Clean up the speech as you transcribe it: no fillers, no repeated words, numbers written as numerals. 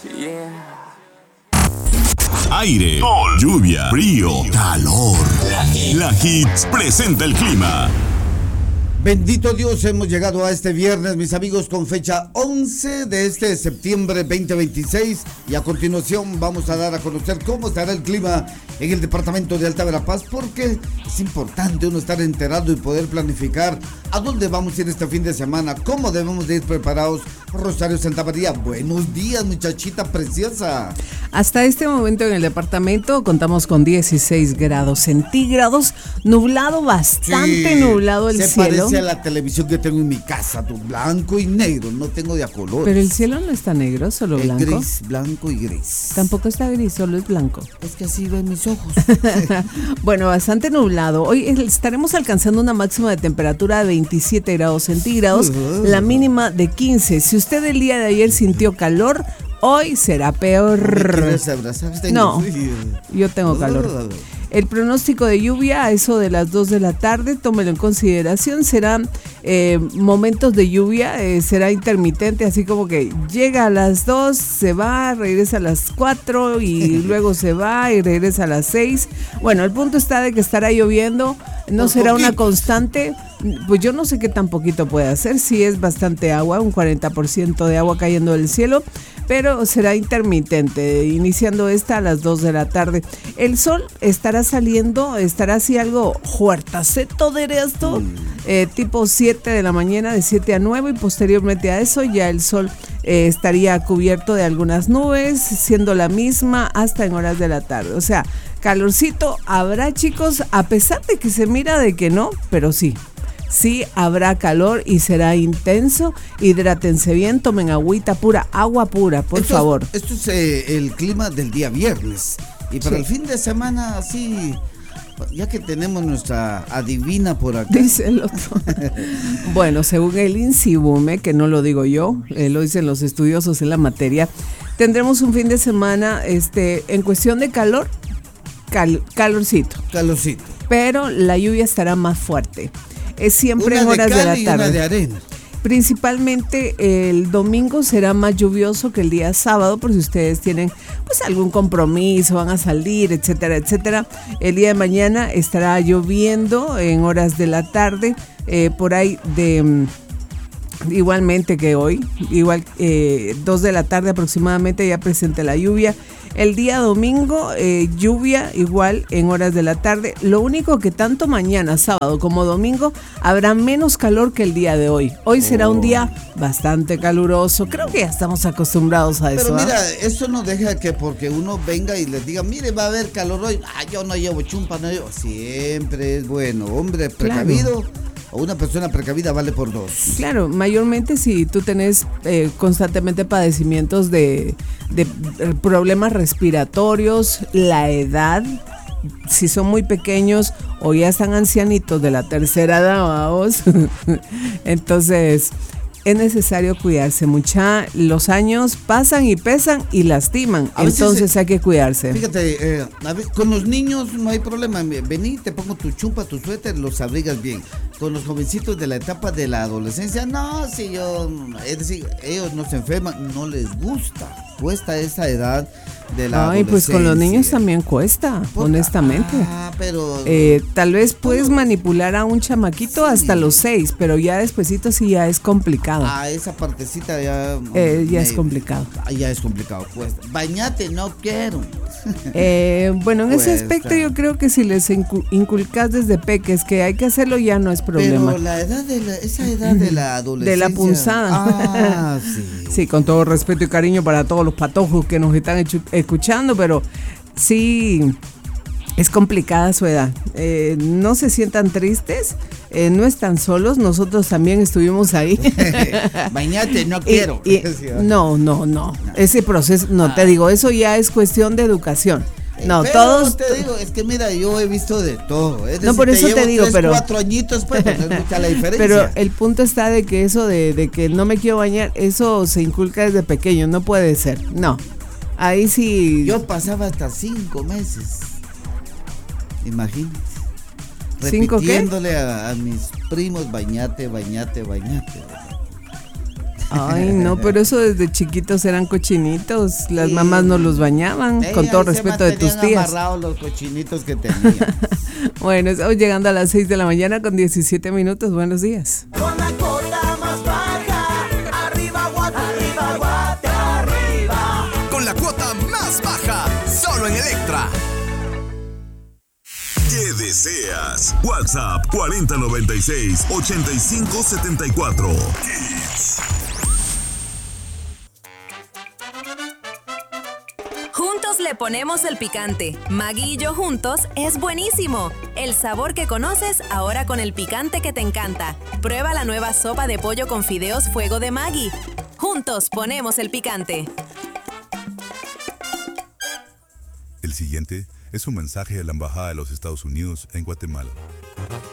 Aire, sol, lluvia, frío, calor. La Hits presenta el clima. Bendito Dios, hemos llegado a este viernes, mis amigos, con fecha 11 de este septiembre 2026. Y a continuación vamos a dar a conocer cómo estará el clima en el departamento de Alta Verapaz, porque es importante uno estar enterado y poder planificar a dónde vamos a ir este fin de semana, cómo debemos de ir preparados. Rosario Santa María, buenos días, muchachita preciosa. Hasta este momento en el departamento contamos con 16 grados centígrados, nublado, bastante nublado el cielo. Se parece a la televisión que tengo en mi casa, blanco y negro, no tengo de a color. Pero el cielo no está negro, solo blanco. Gris, blanco y gris. Tampoco está gris, solo es blanco. Es que así ven mis ojos. Bueno, bastante nublado. Hoy estaremos alcanzando una máxima de temperatura de 27 grados centígrados, la mínima de 15. Si usted el día de ayer sintió calor, hoy será peor. No, yo tengo calor. El pronóstico de lluvia a eso de las 2 de la tarde, tómelo en consideración, serán momentos de lluvia, será intermitente, así como que llega a las 2, se va, regresa a las 4 y luego se va y regresa a las 6. Bueno, el punto está de que estará lloviendo, no será una constante. Pues yo no sé qué tan poquito puede hacer, sí es bastante agua, un 40% de agua cayendo del cielo, pero será intermitente, iniciando esta a las 2 de la tarde. El sol estará saliendo, estará así algo huertaceto de esto, tipo 7 de la mañana, de 7 a 9, y posteriormente a eso ya el sol estaría cubierto de algunas nubes, siendo la misma hasta en horas de la tarde. O sea, calorcito habrá, chicos, a pesar de que se mira de que no, pero sí habrá calor y será intenso. Hidrátense bien, tomen agüita pura, agua pura, por favor. Esto es el clima del día viernes. Y para el fin de semana, así, ya que tenemos nuestra adivina por acá. Dice el otro. Bueno, según el INSIBUME, que no lo digo yo, lo dicen los estudiosos en la materia, tendremos un fin de semana en cuestión de calor, calorcito. Pero la lluvia estará más fuerte. Es siempre en horas de la tarde. Y una de arena. Principalmente el domingo será más lluvioso que el día sábado, por si ustedes tienen pues algún compromiso, van a salir, etcétera, etcétera. El día de mañana estará lloviendo en horas de la tarde, por ahí igualmente que hoy, 2 de la tarde aproximadamente ya presente la lluvia. El día domingo, lluvia igual en horas de la tarde. Lo único que tanto mañana, sábado como domingo, habrá menos calor que el día de hoy. Hoy será un día bastante caluroso. Creo que ya estamos acostumbrados a eso. Pero mira, eso no deja que porque uno venga y les diga, mire, va a haber calor hoy. Yo no llevo chumpa, no llevo. Siempre es bueno, hombre precavido. Claro. O una persona precavida vale por 2. Claro, mayormente si tú tenés constantemente padecimientos de problemas respiratorios, la edad, si son muy pequeños o ya están ancianitos de la tercera edad, vamos, entonces es necesario cuidarse. Los años pasan y pesan y lastiman, entonces hay que cuidarse. Fíjate, con los niños no hay problema, vení, te pongo tu chumpa, tu suéter, los abrigas bien. Con los jovencitos de la etapa de la adolescencia, es decir, ellos no se enferman, no les cuesta esa edad de la adolescencia. Pues con los niños también cuesta, honestamente. Pero tal vez puedes manipular a un chamaquito hasta los 6, pero ya despuesito sí ya es complicado. Esa partecita ya es complicado. Ya es complicado, pues. Bañate, no quiero. Bueno, en ese aspecto yo creo que si les inculcas desde peques que hay que hacerlo, ya no es problema. Pero esa edad de la adolescencia. De la punzada. Sí. Sí, con todo respeto y cariño para todos los patojos que nos están escuchando, pero sí es complicada su edad. No se sientan tristes, no están solos, nosotros también estuvimos ahí. Bañate, no quiero. No. Ese proceso, te digo, eso ya es cuestión de educación. No, pero todos. Te digo, es que mira, yo he visto de todo. Es decir, no, por eso te digo, 4 añitos, pues, no es mucha la diferencia. Pero el punto está de que eso de que no me quiero bañar, eso se inculca desde pequeño, no puede ser. No. Ahí sí. Yo pasaba hasta 5 meses. Imagínate. 5 repitiéndole a mis primos, bañate. Ay, no, pero eso desde chiquitos eran cochinitos. Las mamás no los bañaban, con todo respeto de tus tías. Amarrados los cochinitos que tenían. Bueno, estamos llegando a las 6 de la mañana con 17 minutos. Buenos días. Con la cuota más baja, arriba Guate, arriba Guate, arriba. Con la cuota más baja, solo en Electra. ¿Qué deseas? WhatsApp 4096-8574. Kids. Juntos le ponemos el picante. Maggi y yo juntos es buenísimo. El sabor que conoces ahora con el picante que te encanta. Prueba la nueva sopa de pollo con fideos fuego de Maggi. Juntos ponemos el picante. El siguiente es un mensaje de la Embajada de los Estados Unidos en Guatemala.